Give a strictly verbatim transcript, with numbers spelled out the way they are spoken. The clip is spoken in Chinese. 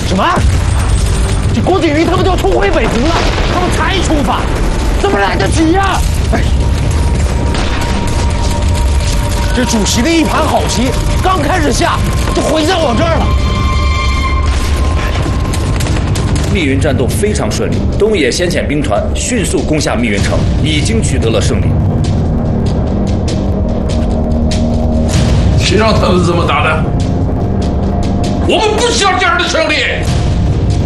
什么？这郭景瑜他们就要冲回北平了，他们才出发，怎么来得及呀？哎，这主席的一盘好棋刚开始下，就毁在我这儿了。 密云战斗非常顺利，东野先遣兵团迅速攻下密云城，已经取得了胜利。 谁让他们这么打的？我们不需要这样的胜利。